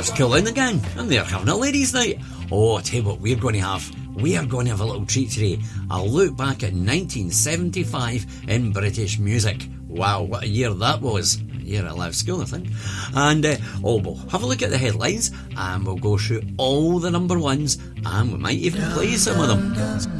there's Cool in the Gang, and they're having a ladies' night. Oh, I tell you what we're going to have. We are going to have a little treat today. A look back at 1975 in British music. Wow, what a year that was. A year I left school, I think. And, we'll have a look at the headlines, and we'll go through all the number ones, and we might even play some of them.